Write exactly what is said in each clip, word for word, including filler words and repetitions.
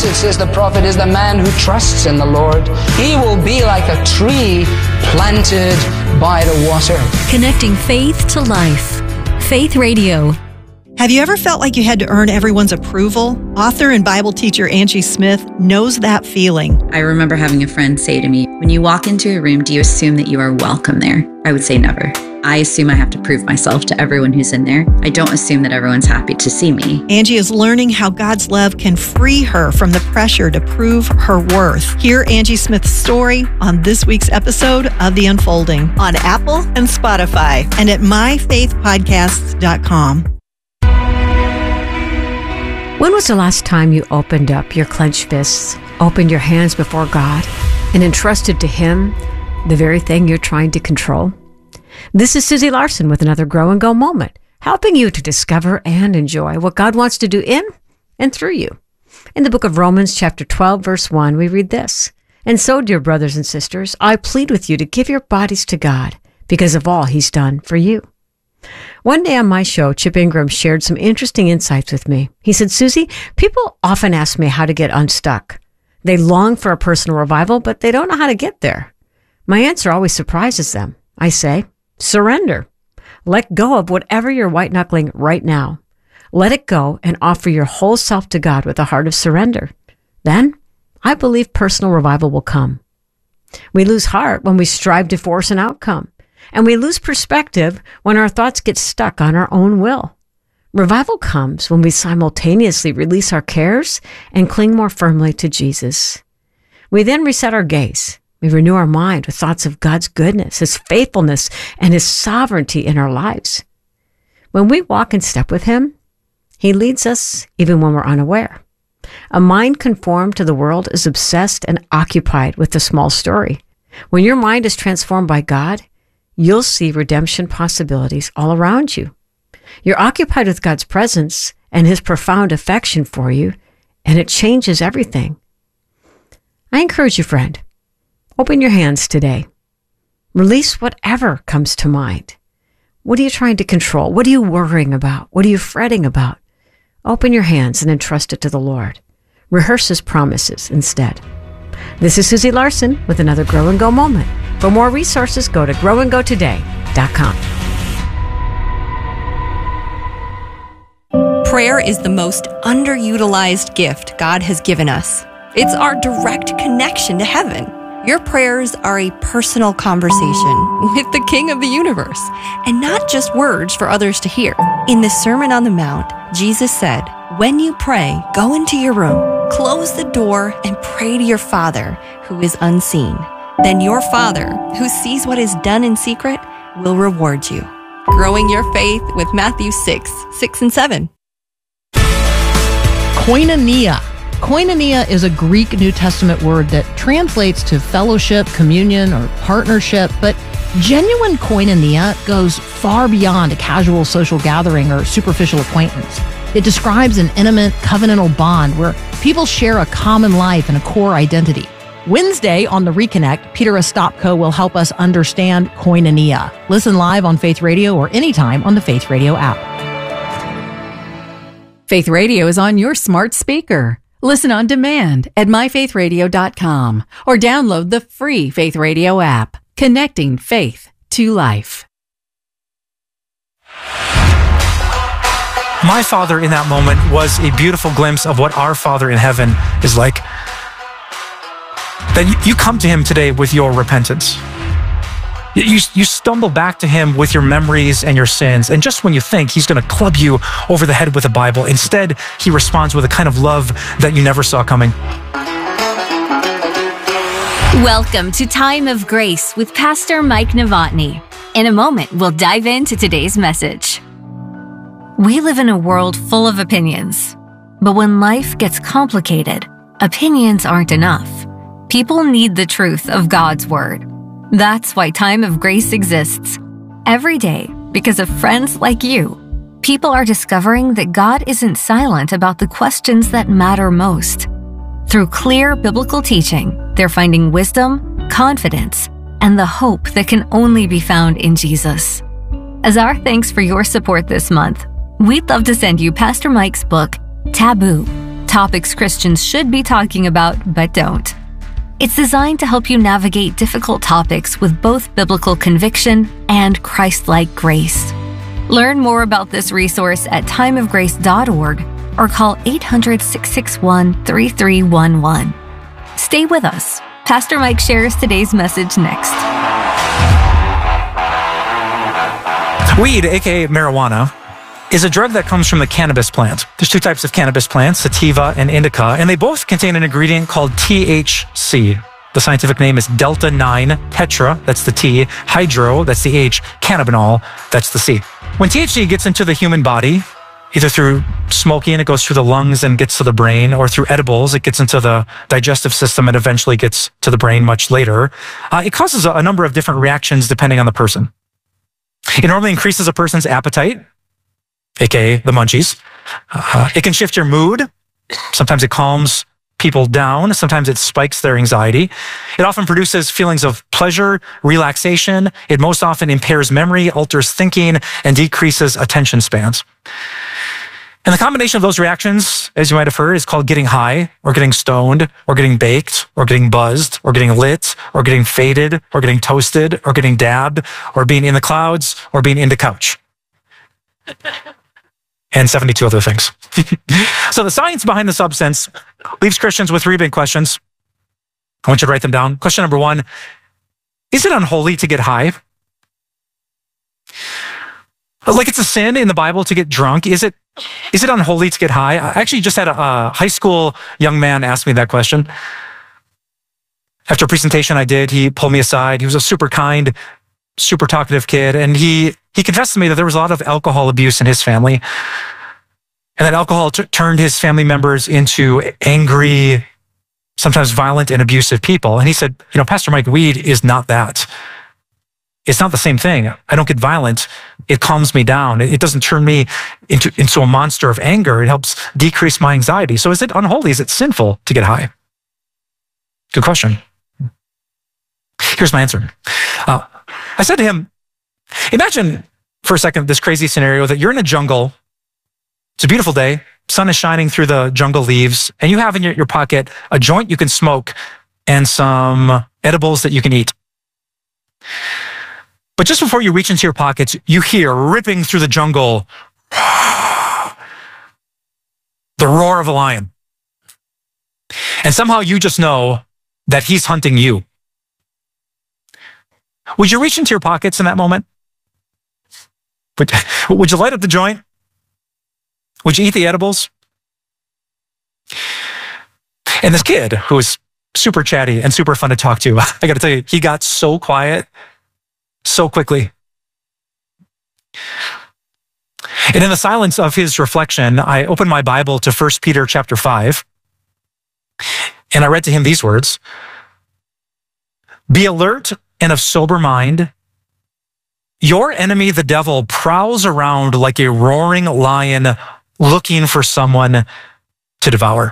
it says the prophet is the man who trusts in the Lord. He will be like a tree planted by the water. Connecting faith to life. Faith Radio. Have you ever felt like you had to earn everyone's approval? Author and Bible teacher Angie Smith knows that feeling. I remember having a friend say to me, when you walk into a room, do you assume that you are welcome there? I would say never. I assume I have to prove myself to everyone who's in there. I don't assume that everyone's happy to see me. Angie is learning how God's love can free her from the pressure to prove her worth. Hear Angie Smith's story on this week's episode of The Unfolding on Apple and Spotify and at my faith podcasts dot com. When was the last time you opened up your clenched fists, opened your hands before God, and entrusted to Him the very thing you're trying to control? This is Susie Larson with another Grow and Go moment, helping you to discover and enjoy what God wants to do in and through you. In the book of Romans, chapter twelve, verse one, we read this, "And so, dear brothers and sisters, I plead with you to give your bodies to God because of all He's done for you." One day on my show, Chip Ingram shared some interesting insights with me. He said, "Susie, people often ask me how to get unstuck. They long for a personal revival, but they don't know how to get there. My answer always surprises them. I say, surrender. Let go of whatever you're white-knuckling right now. Let it go and offer your whole self to God with a heart of surrender. Then, I believe personal revival will come." We lose heart when we strive to force an outcome. And we lose perspective when our thoughts get stuck on our own will. Revival comes when we simultaneously release our cares and cling more firmly to Jesus. We then reset our gaze. We renew our mind with thoughts of God's goodness, His faithfulness, and His sovereignty in our lives. When we walk in step with Him, He leads us even when we're unaware. A mind conformed to the world is obsessed and occupied with the small story. When your mind is transformed by God, you'll see redemption possibilities all around you. You're occupied with God's presence and His profound affection for you, and it changes everything. I encourage you, friend, open your hands today. Release whatever comes to mind. What are you trying to control? What are you worrying about? What are you fretting about? Open your hands and entrust it to the Lord. Rehearse His promises instead. This is Susie Larson with another Grow and Go moment. For more resources, go to grow and go today dot com. Prayer is the most underutilized gift God has given us. It's our direct connection to heaven. Your prayers are a personal conversation with the King of the universe, and not just words for others to hear. In the Sermon on the Mount, Jesus said, "When you pray, go into your room, close the door, and pray to your Father who is unseen. Then your Father, who sees what is done in secret, will reward you." Growing your faith with Matthew six, six and seven. Koinonia. Koinonia is a Greek New Testament word that translates to fellowship, communion, or partnership, but genuine koinonia goes far beyond a casual social gathering or superficial acquaintance. It describes an intimate, covenantal bond where people share a common life and a core identity. Wednesday on The Reconnect, Peter Ostapko will help us understand koinonia. Listen live on Faith Radio or anytime on the Faith Radio app. Faith Radio is on your smart speaker. Listen on demand at my faith radio dot com or download the free Faith Radio app, connecting faith to life. My Father in that moment was a beautiful glimpse of what our Father in heaven is like. That you come to Him today with your repentance. You, you stumble back to Him with your memories and your sins, and just when you think He's going to club you over the head with a Bible, instead He responds with a kind of love that you never saw coming. Welcome to Time of Grace with Pastor Mike Novotny. In a moment, we'll dive into today's message. We live in a world full of opinions, but when life gets complicated, opinions aren't enough. People need the truth of God's Word. That's why Time of Grace exists. Every day, because of friends like you, people are discovering that God isn't silent about the questions that matter most. Through clear biblical teaching, they're finding wisdom, confidence, and the hope that can only be found in Jesus. As our thanks for your support this month, we'd love to send you Pastor Mike's book, Taboo, topics Christians should be talking about but don't. It's designed to help you navigate difficult topics with both biblical conviction and Christ-like grace. Learn more about this resource at time of grace dot org or call eight hundred, six six one, three three one one. Stay with us. Pastor Mike shares today's message next. Weed, aka marijuana, is a drug that comes from the cannabis plant. There's two types of cannabis plants, sativa and indica, and they both contain an ingredient called T H C. The scientific name is delta nine tetra, that's the T, hydro, that's the H, cannabinol, that's the C. When T H C gets into the human body, either through smoking, it goes through the lungs and gets to the brain, or through edibles, it gets into the digestive system and eventually gets to the brain much later. Uh, it causes a, a number of different reactions depending on the person. It normally increases a person's appetite, aka the munchies. Uh, it can shift your mood. Sometimes it calms people down. Sometimes it spikes their anxiety. It often produces feelings of pleasure, relaxation. It most often impairs memory, alters thinking, and decreases attention spans. And the combination of those reactions, as you might have heard, is called getting high, or getting stoned, or getting baked, or getting buzzed, or getting lit, or getting faded, or getting toasted, or getting dabbed, or being in the clouds, or being in the couch. And seventy-two other things. So the science behind the substance leaves Christians with three big questions. I want you to write them down. Question number one, is it unholy to get high? Like it's a sin in the Bible to get drunk. Is it, is it unholy to get high? I actually just had a, a high school young man ask me that question. After a presentation I did, he pulled me aside. He was a super kind, super talkative kid, and he he confessed to me that there was a lot of alcohol abuse in his family, and that alcohol t- turned his family members into angry, sometimes violent and abusive people. And he said, you know, Pastor Mike, weed is not that. It's not the same thing. I don't get violent. It calms me down. It, it doesn't turn me into, into a monster of anger. It helps decrease my anxiety. So is it unholy? Is it sinful to get high? Good question. Here's my answer. Uh, I said to him, imagine for a second this crazy scenario that you're in a jungle. It's a beautiful day. Sun is shining through the jungle leaves, and you have in your, your pocket a joint you can smoke and some edibles that you can eat. But just before you reach into your pockets, you hear ripping through the jungle the roar of a lion. And somehow you just know that he's hunting you. Would you reach into your pockets in that moment? Would, would you light up the joint? Would you eat the edibles? And this kid, who was super chatty and super fun to talk to, I got to tell you, he got so quiet so quickly. And in the silence of his reflection, I opened my Bible to First Peter chapter five, and I read to him these words: "Be alert and of sober mind. Your enemy, the devil, prowls around like a roaring lion looking for someone to devour."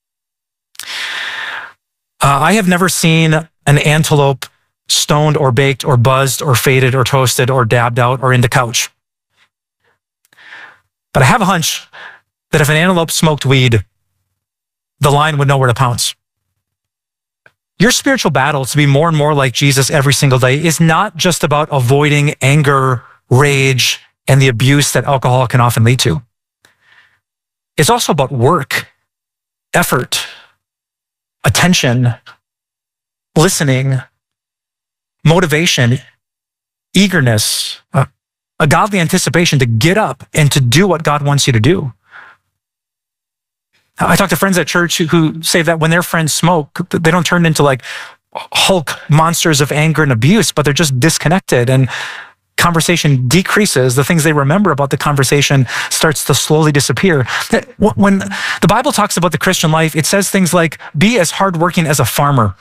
Uh, I have never seen an antelope stoned or baked or buzzed or faded or toasted or dabbed out or in the couch. But I have a hunch that if an antelope smoked weed, the lion would know where to pounce. Your spiritual battle to be more and more like Jesus every single day is not just about avoiding anger, rage, and the abuse that alcohol can often lead to. It's also about work, effort, attention, listening, motivation, eagerness, uh, a godly anticipation to get up and to do what God wants you to do. I talk to friends at church who say that when their friends smoke, they don't turn into like Hulk monsters of anger and abuse, but they're just disconnected, and conversation decreases. The things they remember about the conversation starts to slowly disappear. When the Bible talks about the Christian life, it says things like, be as hardworking as a farmer.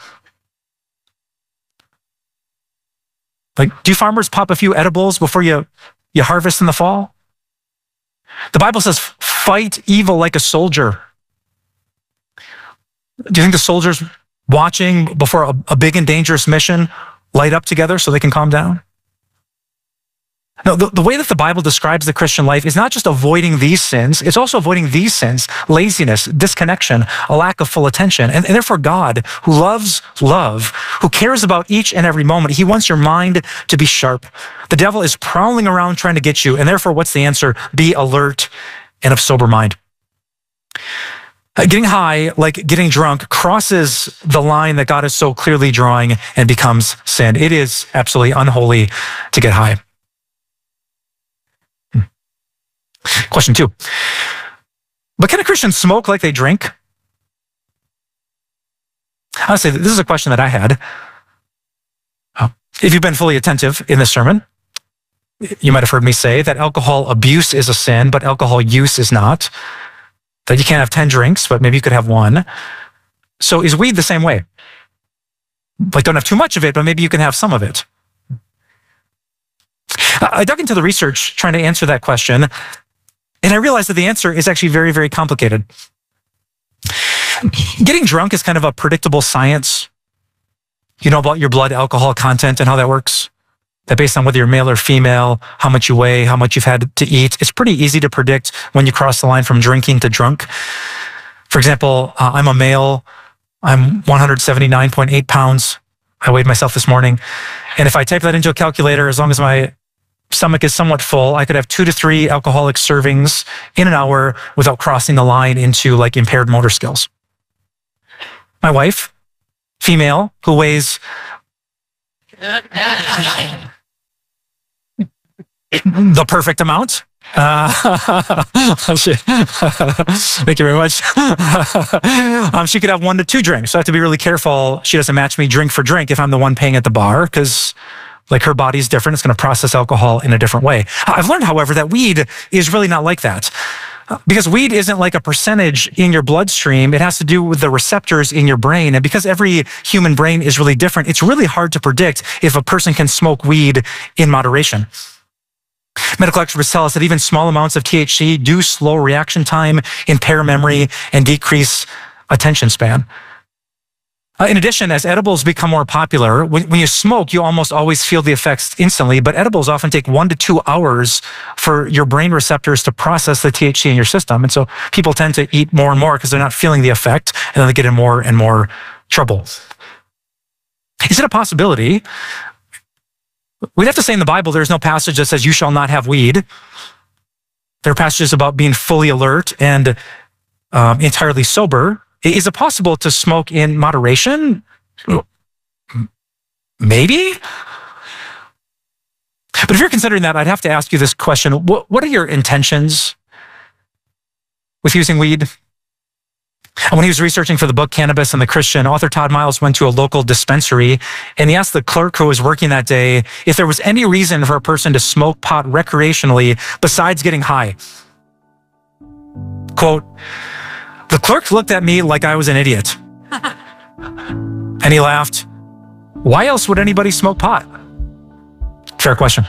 Like, do farmers pop a few edibles before you, you harvest in the fall? The Bible says, fight evil like a soldier. Do you think the soldiers watching before a, a big and dangerous mission light up together so they can calm down? No, the, the way that the Bible describes the Christian life is not just avoiding these sins, it's also avoiding these sins: laziness, disconnection, a lack of full attention. And, and therefore God, who loves love, who cares about each and every moment, he wants your mind to be sharp. The devil is prowling around trying to get you, and therefore what's the answer? Be alert and of sober mind. Uh, getting high, like getting drunk, crosses the line that God is so clearly drawing and becomes sin. It is absolutely unholy to get high. Question two. But can a Christian smoke like they drink? Honestly, this is a question that I had. Uh, if you've been fully attentive in this sermon, you might have heard me say that alcohol abuse is a sin, but alcohol use is not. That you can't have ten drinks, but maybe you could have one. So is weed the same way? Like, don't have too much of it, but maybe you can have some of it. I dug into the research trying to answer that question, and I realized that the answer is actually very, very complicated. Getting drunk is kind of a predictable science. You know about your blood alcohol content and how that works? That based on whether you're male or female, how much you weigh, how much you've had to eat, it's pretty easy to predict when you cross the line from drinking to drunk. For example, uh, I'm a male. I'm one hundred seventy-nine point eight pounds. I weighed myself this morning. And if I type that into a calculator, as long as my stomach is somewhat full, I could have two to three alcoholic servings in an hour without crossing the line into like impaired motor skills. My wife, female, who weighs the perfect amount. Uh, thank you very much. um, she could have one to two drinks. So I have to be really careful she doesn't match me drink for drink if I'm the one paying at the bar, because like her body's different. It's going to process alcohol in a different way. I've learned, however, that weed is really not like that. Because weed isn't like a percentage in your bloodstream. It has to do with the receptors in your brain. And because every human brain is really different, it's really hard to predict if a person can smoke weed in moderation. Medical experts tell us that even small amounts of T H C do slow reaction time, impair memory, and decrease attention span. Uh, in addition, as edibles become more popular, when, when you smoke, you almost always feel the effects instantly, but edibles often take one to two hours for your brain receptors to process the T H C in your system. And so people tend to eat more and more because they're not feeling the effect, and then they get in more and more trouble. Is it a possibility? We'd have to say in the Bible, there's no passage that says you shall not have weed. There are passages about being fully alert and um, entirely sober. Is it possible to smoke in moderation? Maybe. But if you're considering that, I'd have to ask you this question. What, what are your intentions with using weed? And when he was researching for the book Cannabis and the Christian, author Todd Miles went to a local dispensary and he asked the clerk who was working that day if there was any reason for a person to smoke pot recreationally besides getting high. Quote, "The clerk looked at me like I was an idiot." And he laughed. "Why else would anybody smoke pot?" Fair question.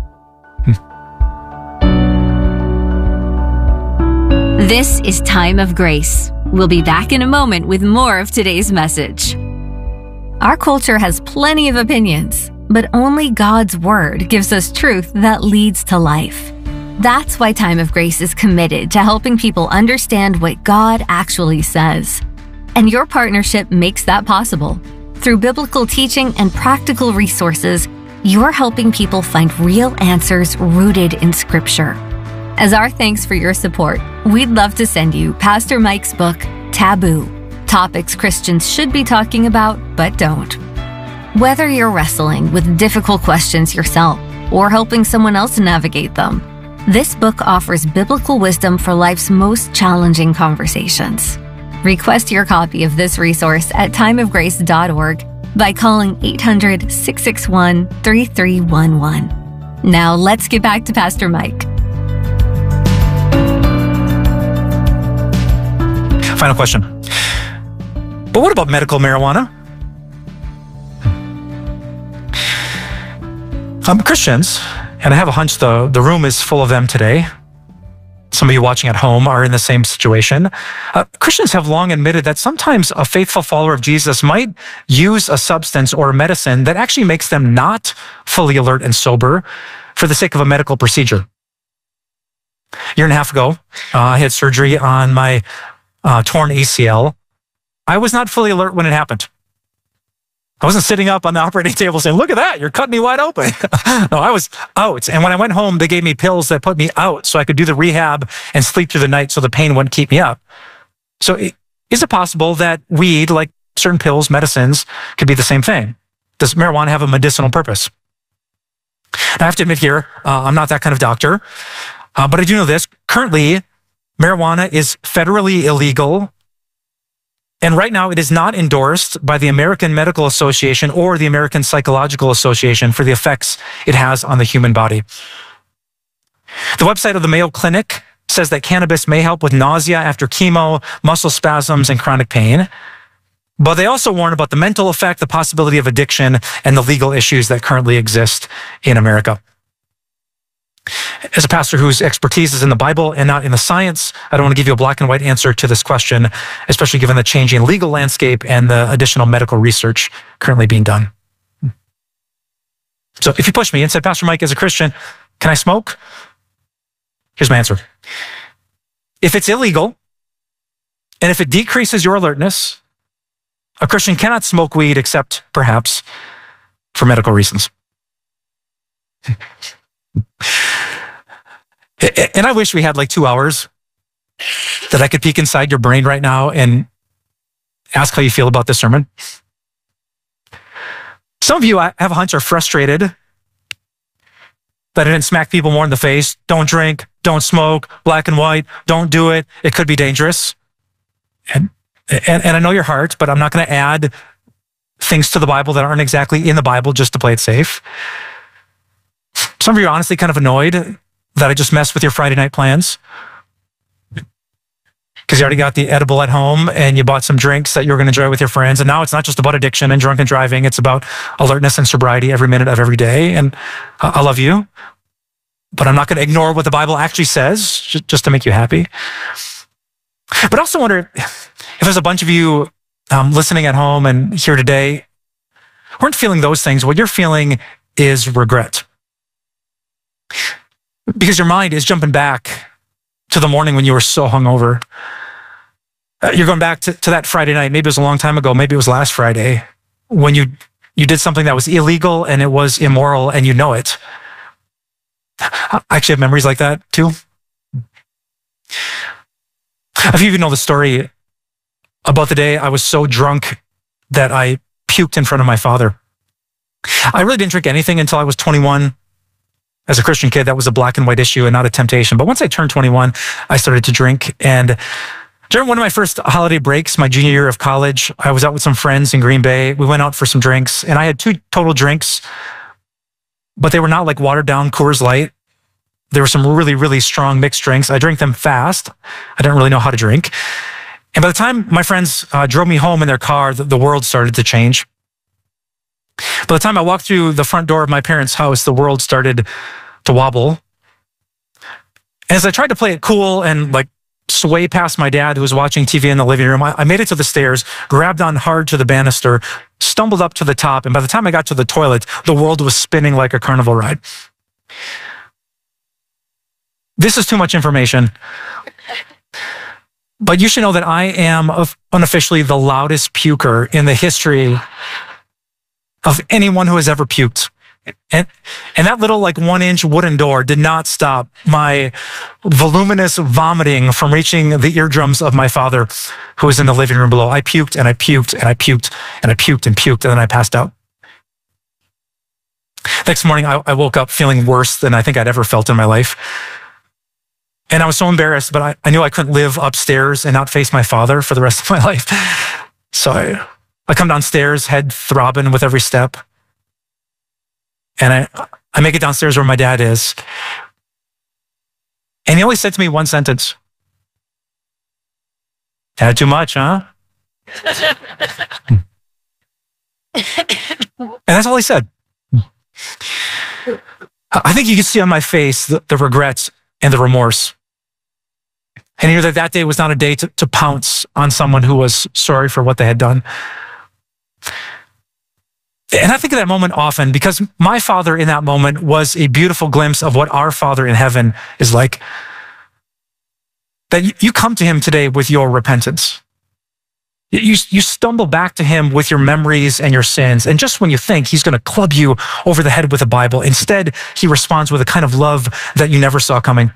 This is Time of Grace. We'll be back in a moment with more of today's message. Our culture has plenty of opinions, but only God's Word gives us truth that leads to life. That's why Time of Grace is committed to helping people understand what God actually says. And your partnership makes that possible. Through biblical teaching and practical resources, you're helping people find real answers rooted in Scripture. As our thanks for your support, we'd love to send you Pastor Mike's book, Taboo: Topics Christians Should Be Talking About But Don't. Whether you're wrestling with difficult questions yourself or helping someone else navigate them, this book offers biblical wisdom for life's most challenging conversations. Request your copy of this resource at time of grace dot org by calling eight hundred, six six one, three three one one. Now let's get back to Pastor Mike. Final question. But what about medical marijuana? Um, Christians, and I have a hunch the, the room is full of them today, Some of you watching at home are in the same situation. Uh, Christians have long admitted that sometimes a faithful follower of Jesus might use a substance or a medicine that actually makes them not fully alert and sober for the sake of a medical procedure. A year and a half ago, uh, I had surgery on my uh, torn A C L. I was not fully alert when it happened. I wasn't sitting up on the operating table saying, look at that, you're cutting me wide open. No, I was out. And when I went home, they gave me pills that put me out so I could do the rehab and sleep through the night so the pain wouldn't keep me up. So is it possible that weed, like certain pills, medicines, could be the same thing? Does marijuana have a medicinal purpose? Now, I have to admit here, uh, I'm not that kind of doctor, uh, but I do know this. Currently, marijuana is federally illegal. And right now, it is not endorsed by the American Medical Association or the American Psychological Association for the effects it has on the human body. The website of the Mayo Clinic says that cannabis may help with nausea after chemo, muscle spasms, and chronic pain. But they also warn about the mental effect, the possibility of addiction, and the legal issues that currently exist in America. As a pastor whose expertise is in the Bible and not in the science, I don't want to give you a black and white answer to this question, especially given the changing legal landscape and the additional medical research currently being done. So if you push me and said, Pastor Mike, as a Christian, can I smoke? Here's my answer. If it's illegal, and if it decreases your alertness, a Christian cannot smoke weed except perhaps for medical reasons. And I wish we had like two hours that I could peek inside your brain right now and ask how you feel about this sermon. Some of you, I have a hunch, are frustrated that I didn't smack people more in the face. Don't drink, don't smoke, black and white, don't do it. It could be dangerous. And, and, and I know your heart, but I'm not going to add things to the Bible that aren't exactly in the Bible just to play it safe. Some of you are honestly kind of annoyed that I just messed with your Friday night plans because you already got the edible at home and you bought some drinks that you were going to enjoy with your friends. And now it's not just about addiction and drunken driving. It's about alertness and sobriety every minute of every day. And I love you, but I'm not going to ignore what the Bible actually says just to make you happy. But I also wonder if there's a bunch of you um, listening at home and here today who aren't feeling those things. What you're feeling is regret. Because your mind is jumping back to the morning when you were so hungover. Uh, you're going back to, to that Friday night. Maybe it was a long time ago. Maybe it was last Friday when you, you did something that was illegal and it was immoral and you know it. I actually have memories like that too. If you even know the story about the day I was so drunk that I puked in front of my father. I really didn't drink anything until I was twenty-one. As a Christian kid, that was a black and white issue and not a temptation. But once I turned twenty-one, I started to drink. And during one of my first holiday breaks, my junior year of college, I was out with some friends in Green Bay. We went out for some drinks, and I had two total drinks, but they were not like watered down Coors Light. There were some really, really strong mixed drinks. I drank them fast. I didn't really know how to drink. And by the time my friends uh, drove me home in their car, the, the world started to change. By the time I walked through the front door of my parents' house, the world started to wobble. And as I tried to play it cool and like sway past my dad who was watching T V in the living room, I, I made it to the stairs, grabbed on hard to the banister, stumbled up to the top, and by the time I got to the toilet, the world was spinning like a carnival ride. This is too much information. But you should know that I am unofficially the loudest puker in the history of anyone who has ever puked. And, and that little like one inch wooden door did not stop my voluminous vomiting from reaching the eardrums of my father who was in the living room below. I puked and I puked and I puked and I puked and puked and then I passed out. Next morning, I, I woke up feeling worse than I think I'd ever felt in my life. And I was so embarrassed, but I, I knew I couldn't live upstairs and not face my father for the rest of my life. So I, I come downstairs, head throbbing with every step. And I, I make it downstairs where my dad is. And he only said to me one sentence. Had too much, huh? And that's all he said. I think you can see on my face the, the regrets and the remorse. And he knew that that day was not a day to, to pounce on someone who was sorry for what they had done. And I think of that moment often because my father in that moment was a beautiful glimpse of what our Father in heaven is like. That you come to him today with your repentance. You, you stumble back to him with your memories and your sins. And just when you think he's going to club you over the head with a Bible, instead he responds with a kind of love that you never saw coming.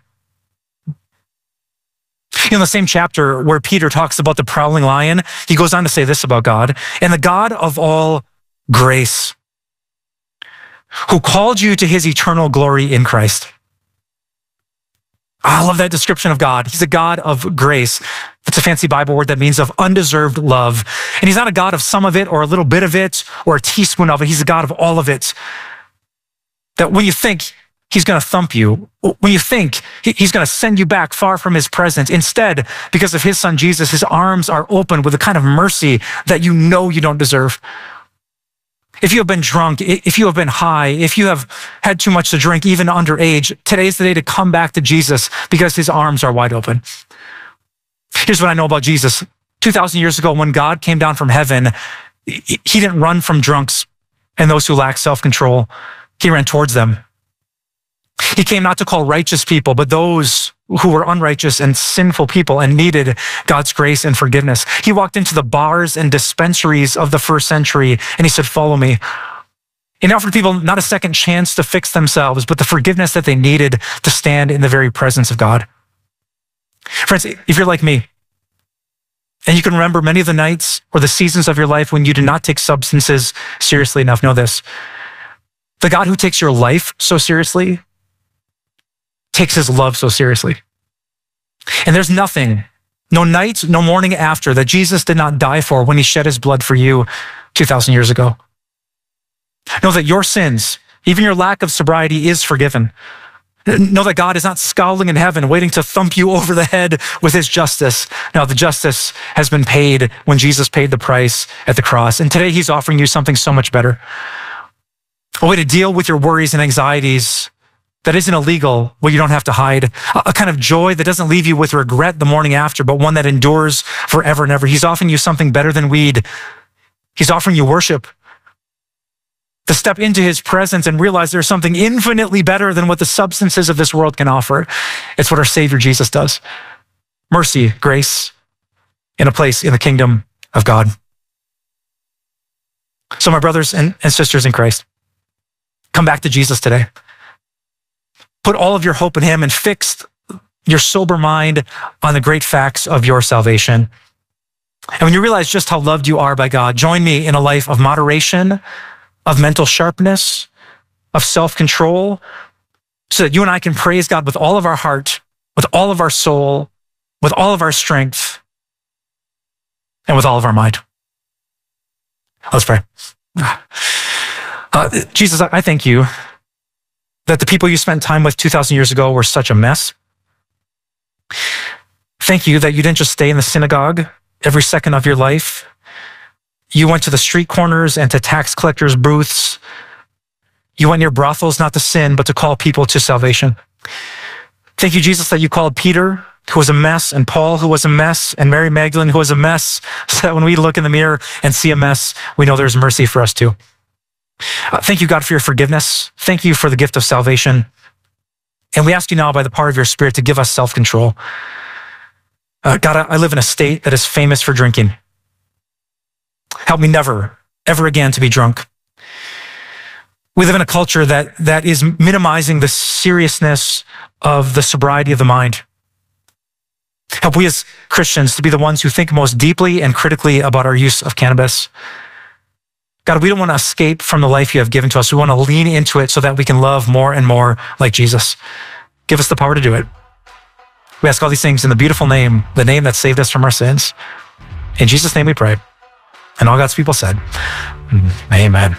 In the same chapter where Peter talks about the prowling lion, he goes on to say this about God: "And the God of all grace, who called you to his eternal glory in Christ." I love that description of God. He's a God of grace. It's a fancy Bible word that means of undeserved love. And he's not a God of some of it or a little bit of it or a teaspoon of it. He's a God of all of it. That when you think he's going to thump you, when you think he's going to send you back far from his presence, instead, because of his son Jesus, his arms are open with a kind of mercy that you know you don't deserve. If you have been drunk, if you have been high, if you have had too much to drink, even underage, today's the day to come back to Jesus because his arms are wide open. Here's what I know about Jesus. two thousand years ago, when God came down from heaven, he didn't run from drunks and those who lack self-control. He ran towards them. He came not to call righteous people, but those who were unrighteous and sinful people and needed God's grace and forgiveness. He walked into the bars and dispensaries of the first century and he said, "Follow me." And he offered people not a second chance to fix themselves, but the forgiveness that they needed to stand in the very presence of God. Friends, if you're like me, and you can remember many of the nights or the seasons of your life when you did not take substances seriously enough, know this: the God who takes your life so seriously takes his love so seriously. And there's nothing, no night, no morning after, that Jesus did not die for when he shed his blood for you two thousand years ago. Know that your sins, even your lack of sobriety, is forgiven. Know that God is not scowling in heaven, waiting to thump you over the head with his justice. Now, the justice has been paid when Jesus paid the price at the cross. And today he's offering you something so much better. A way to deal with your worries and anxieties that isn't illegal, where you don't have to hide. A kind of joy that doesn't leave you with regret the morning after, but one that endures forever and ever. He's offering you something better than weed. He's offering you worship. To step into his presence and realize there's something infinitely better than what the substances of this world can offer. It's what our Savior Jesus does. Mercy, grace, in a place in the kingdom of God. So my brothers and, and sisters in Christ, come back to Jesus today. Put all of your hope in him and fix your sober mind on the great facts of your salvation. And when you realize just how loved you are by God, join me in a life of moderation, of mental sharpness, of self-control, so that you and I can praise God with all of our heart, with all of our soul, with all of our strength, and with all of our mind. Let's pray. Uh, Jesus, I thank you that the people you spent time with two thousand years ago were such a mess. Thank you that you didn't just stay in the synagogue every second of your life. You went to the street corners and to tax collectors' booths. You went near brothels, not to sin, but to call people to salvation. Thank you, Jesus, that you called Peter, who was a mess, and Paul, who was a mess, and Mary Magdalene, who was a mess, so that when we look in the mirror and see a mess, we know there's mercy for us too. Uh, thank you, God, for your forgiveness. Thank you for the gift of salvation. And we ask you now, by the power of your Spirit, to give us self-control. Uh, God, I, I live in a state that is famous for drinking. Help me never, ever again to be drunk. We live in a culture that, that is minimizing the seriousness of the sobriety of the mind. Help we as Christians to be the ones who think most deeply and critically about our use of cannabis. God, we don't want to escape from the life you have given to us. We want to lean into it so that we can love more and more like Jesus. Give us the power to do it. We ask all these things in the beautiful name, the name that saved us from our sins. In Jesus' name we pray. And all God's people said, amen.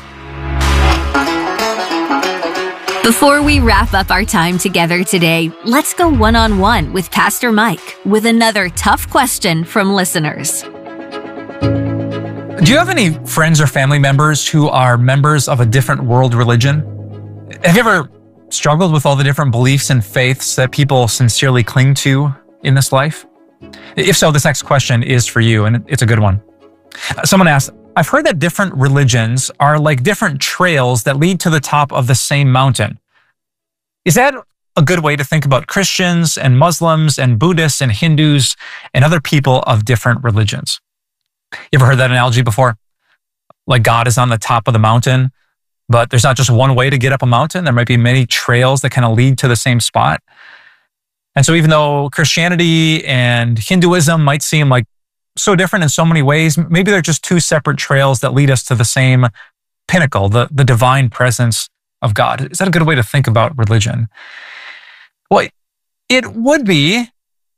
Before we wrap up our time together today, let's go one-on-one with Pastor Mike with another tough question from listeners. Do you have any friends or family members who are members of a different world religion? Have you ever struggled with all the different beliefs and faiths that people sincerely cling to in this life? If so, this next question is for you, and it's a good one. Someone asked, I've heard that different religions are like different trails that lead to the top of the same mountain. Is that a good way to think about Christians and Muslims and Buddhists and Hindus and other people of different religions? You ever heard that analogy before? Like God is on the top of the mountain, but there's not just one way to get up a mountain. There might be many trails that kind of lead to the same spot. And so even though Christianity and Hinduism might seem like so different in so many ways, maybe they're just two separate trails that lead us to the same pinnacle, the, the divine presence of God. Is that a good way to think about religion? Well, it would be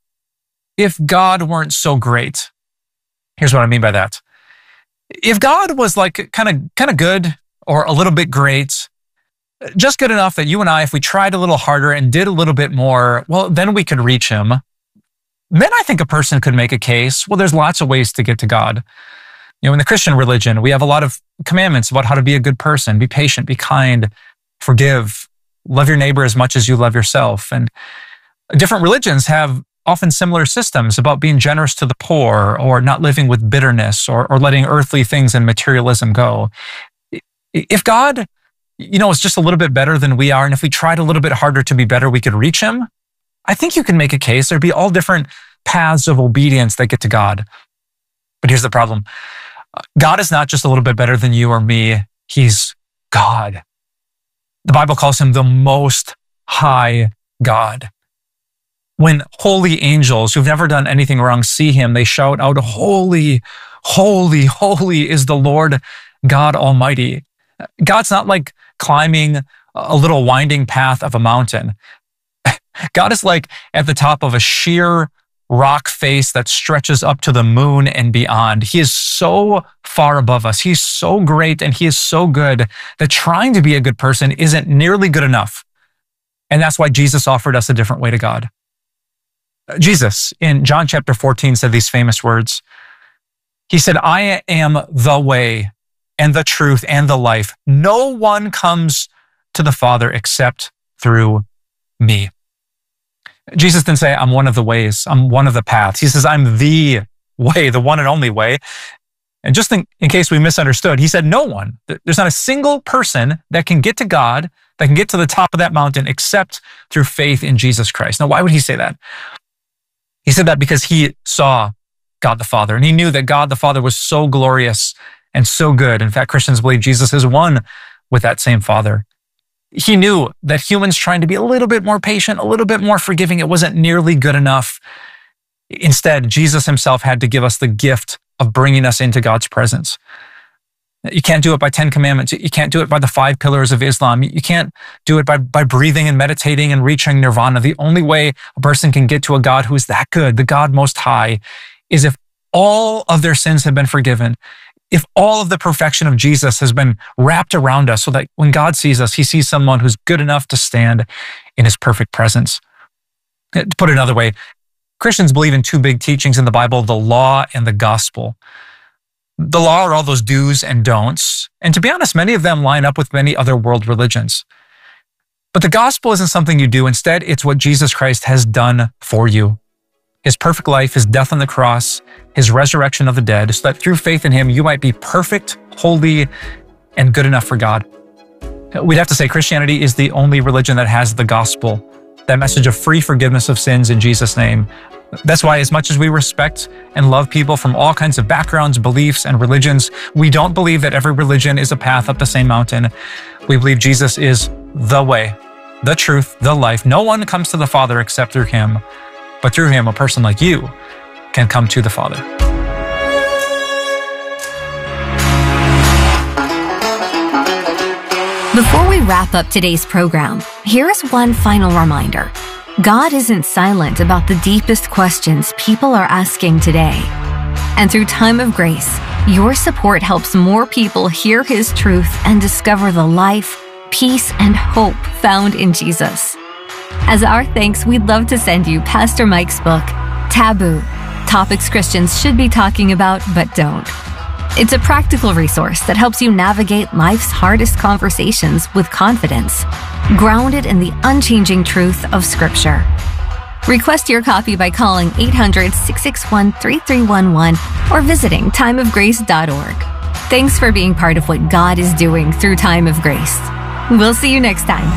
if God weren't so great. Here's what I mean by that. If God was like kind of kind of good or a little bit great, just good enough that you and I, if we tried a little harder and did a little bit more, well, then we could reach him. Then I think a person could make a case, well, there's lots of ways to get to God. You know, in the Christian religion, we have a lot of commandments about how to be a good person, be patient, be kind, forgive, love your neighbor as much as you love yourself. And different religions have often similar systems about being generous to the poor or not living with bitterness or, or letting earthly things and materialism go. If God, you know, is just a little bit better than we are, and if we tried a little bit harder to be better, we could reach him, I think you can make a case. There'd be all different paths of obedience that get to God. But here's the problem. God is not just a little bit better than you or me. He's God. The Bible calls him the Most High God. When holy angels who've never done anything wrong see him, they shout out, holy, holy, holy is the Lord God Almighty. God's not like climbing a little winding path of a mountain. God is like at the top of a sheer rock face that stretches up to the moon and beyond. He is so far above us. He's so great and he is so good that trying to be a good person isn't nearly good enough. And that's why Jesus offered us a different way to God. Jesus in John chapter fourteen said these famous words. He said, I am the way and the truth and the life. No one comes to the Father except through me. Jesus didn't say, I'm one of the ways, I'm one of the paths. He says, I'm the way, the one and only way. And just in, in case we misunderstood, he said, no one, there's not a single person that can get to God, that can get to the top of that mountain except through faith in Jesus Christ. Now, why would he say that? He said that because he saw God the Father, and he knew that God the Father was so glorious and so good. In fact, Christians believe Jesus is one with that same Father. He knew that humans trying to be a little bit more patient, a little bit more forgiving, it wasn't nearly good enough. Instead, Jesus himself had to give us the gift of bringing us into God's presence. You can't do it by Ten Commandments. You can't do it by the five pillars of Islam. You can't do it by, by breathing and meditating and reaching nirvana. The only way a person can get to a God who is that good, the God Most High, is if all of their sins have been forgiven, if all of the perfection of Jesus has been wrapped around us so that when God sees us, he sees someone who's good enough to stand in his perfect presence. To put it another way, Christians believe in two big teachings in the Bible, the law and the gospel. The law are all those do's and don'ts. And to be honest, many of them line up with many other world religions. But the gospel isn't something you do. Instead, it's what Jesus Christ has done for you. His perfect life, his death on the cross, his resurrection of the dead, so that through faith in him, you might be perfect, holy, and good enough for God. We'd have to say Christianity is the only religion that has the gospel, that message of free forgiveness of sins in Jesus' name. That's why as much as we respect and love people from all kinds of backgrounds, beliefs, and religions, we don't believe that every religion is a path up the same mountain. We believe Jesus is the way, the truth, the life. No one comes to the Father except through him. But through him, a person like you can come to the Father. Before we wrap up today's program, here is one final reminder. God isn't silent about the deepest questions people are asking today. And through Time of Grace, your support helps more people hear his truth and discover the life, peace, and hope found in Jesus. As our thanks, we'd love to send you Pastor Mike's book, Taboo, Topics Christians Should Be Talking About But Don't. It's a practical resource that helps you navigate life's hardest conversations with confidence, grounded in the unchanging truth of Scripture. Request your copy by calling eight hundred, six six one, three three one one or visiting time of grace dot org. Thanks for being part of what God is doing through Time of Grace. We'll see you next time.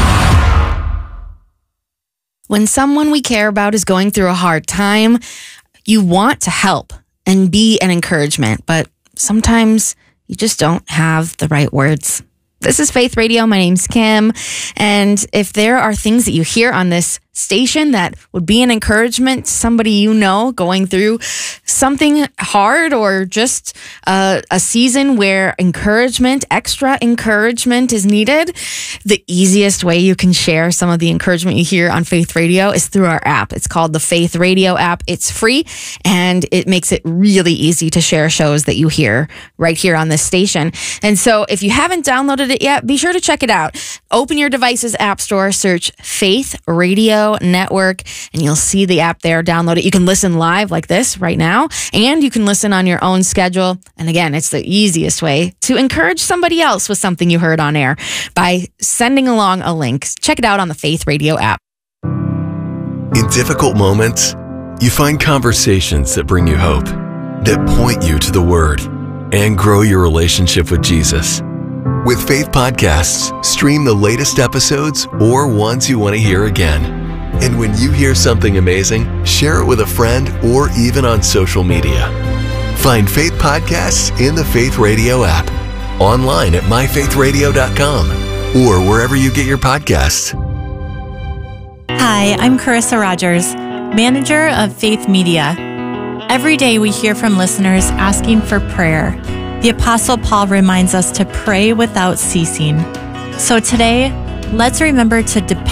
When someone we care about is going through a hard time, you want to help and be an encouragement, but sometimes you just don't have the right words. This is Faith Radio. My name's Kim. And if there are things that you hear on this station that would be an encouragement to somebody you know going through something hard, or just uh, a season where encouragement, extra encouragement is needed, the easiest way you can share some of the encouragement you hear on Faith Radio is through our app. It's called the Faith Radio app. It's free, and it makes it really easy to share shows that you hear right here on this station. And so if you haven't downloaded it yet, be sure to check it out. Open your device's app store, search Faith Radio Network, and you'll see the app there. Download it. You can listen live like this right now, and you can listen on your own schedule. And again, it's the easiest way to encourage somebody else with something you heard on air by sending along a link. Check it out on the Faith Radio app. In difficult moments, you find conversations that bring you hope, that point you to the Word, and grow your relationship with Jesus. With Faith Podcasts, stream the latest episodes or ones you want to hear again. And when you hear something amazing, share it with a friend or even on social media. Find Faith Podcasts in the Faith Radio app, online at my faith radio dot com, or wherever you get your podcasts. Hi, I'm Carissa Rogers, manager of Faith Media. Every day we hear from listeners asking for prayer. The Apostle Paul reminds us to pray without ceasing. So today, let's remember to depend